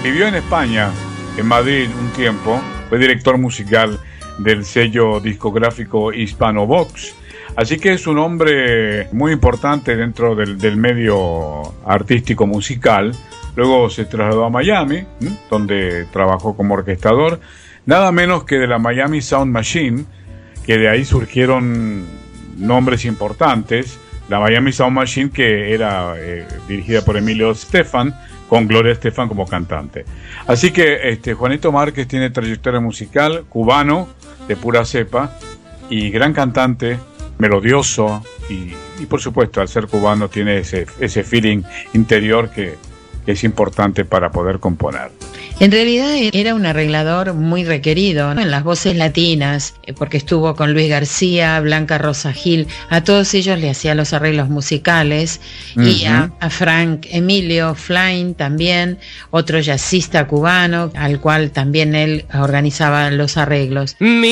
Vivió en España, en Madrid un tiempo, fue director musical del sello discográfico Hispanovox, así que es un hombre muy importante dentro del medio artístico musical. Luego se trasladó a Miami, donde trabajó como orquestador, nada menos que de la Miami Sound Machine, que de ahí surgieron nombres importantes. La Miami Sound Machine, que era dirigida por Emilio Estefan, con Gloria Estefan como cantante. Así que Juanito Márquez tiene trayectoria musical, cubano, de pura cepa, y gran cantante, melodioso, y por supuesto, al ser cubano tiene ese feeling interior que es importante para poder componer. En realidad era un arreglador muy requerido, ¿no?, en las voces latinas, porque estuvo con Luis García, Blanca Rosa Gil, a todos ellos le hacía los arreglos musicales, y a Frank Emilio Flain también, otro jazzista cubano, al cual también él organizaba los arreglos.